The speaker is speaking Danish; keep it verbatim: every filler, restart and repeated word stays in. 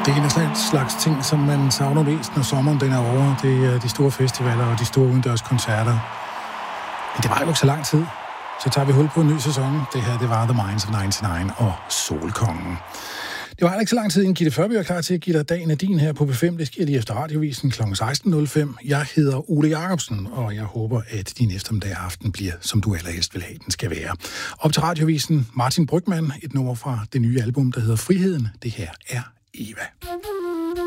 Det er en af den slags ting, som man savner mest, når sommeren den er over. Det er de store festivaler og de store udendørskoncerter. Men det var jo ikke så lang tid. Så tager vi hul på en ny sæson. Det her, det var The Minds of nioghalvfems og Solkongen. Det var ikke så lang tid, inden Gitte Førby er klar til at give dig dagen af din her på P fem. Det sker lige efter radiovisen kl. seksten nul fem. Jeg hedder Ole Jacobsen, og jeg håber, at din eftermiddag aften bliver, som du allerhelst vil have, den skal være. Op til radiovisen Martin Brygmann, et nummer fra det nye album, der hedder Friheden. Det her er Eva.